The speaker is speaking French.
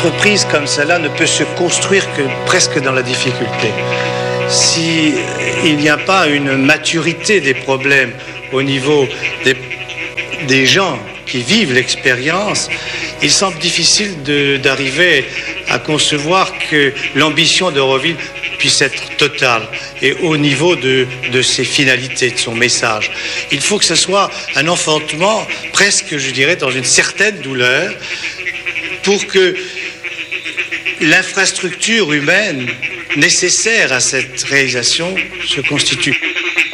entreprise comme celle-là ne peut se construire que presque dans la difficulté. S'il n'y a pas une maturité des problèmes au niveau des gens qui vivent l'expérience, il semble difficile d'arriver à concevoir que l'ambition d'Euroville puisse être totale et au niveau de ses finalités, de son message. Il faut que ce soit un enfantement presque, je dirais, dans une certaine douleur pour que l'infrastructure humaine nécessaire à cette réalisation se constitue.